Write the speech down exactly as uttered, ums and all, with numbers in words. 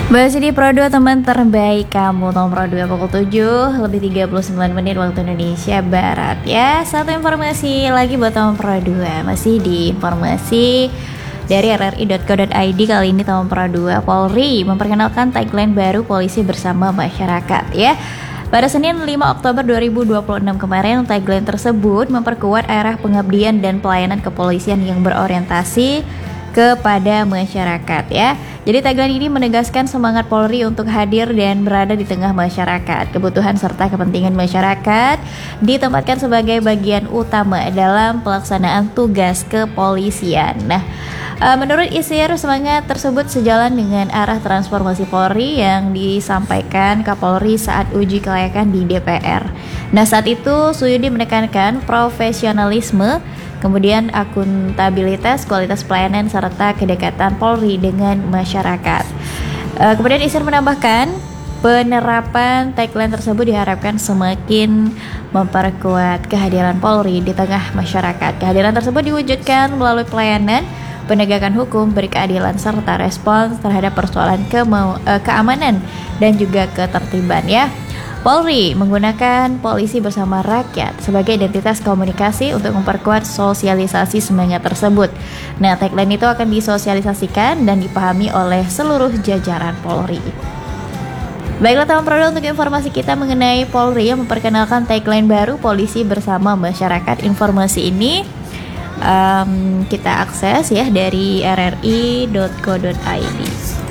Bahas ini Pro dua teman terbaik kamu. Tahun Pro dua pukul tujuh lebih tiga puluh sembilan menit waktu Indonesia Barat ya. Satu informasi lagi buat teman Pro dua. Masih di informasi dari r r i dot co dot i d. Kali ini teman Pro dua, Polri memperkenalkan tagline baru polisi bersama masyarakat ya. Pada Senin lima Oktober dua ribu dua puluh enam kemarin, tagline tersebut memperkuat arah pengabdian dan pelayanan kepolisian yang berorientasi kepada masyarakat ya. Jadi tagline ini menegaskan semangat Polri untuk hadir dan berada di tengah masyarakat. Kebutuhan serta kepentingan masyarakat ditempatkan sebagai bagian utama dalam pelaksanaan tugas kepolisian. Nah, menurut Isir, semangat tersebut sejalan dengan arah transformasi Polri yang disampaikan Kapolri saat uji kelayakan di D P R. Nah, saat itu Suyudi menekankan profesionalisme, kemudian akuntabilitas, kualitas pelayanan, serta kedekatan Polri dengan masyarakat. Uh, kemudian Isir menambahkan, penerapan tagline tersebut diharapkan semakin memperkuat kehadiran Polri di tengah masyarakat. Kehadiran tersebut diwujudkan melalui pelayanan, penegakan hukum, berkeadilan, serta respons terhadap persoalan kemau- uh, keamanan dan juga ketertiban ya. Polri menggunakan polisi bersama rakyat sebagai identitas komunikasi untuk memperkuat sosialisasi semangat tersebut. Nah, tagline itu akan disosialisasikan dan dipahami oleh seluruh jajaran Polri. Baiklah teman Pro, untuk informasi kita mengenai Polri yang memperkenalkan tagline baru polisi bersama masyarakat. Informasi ini um, kita akses ya dari r r i dot co dot i d.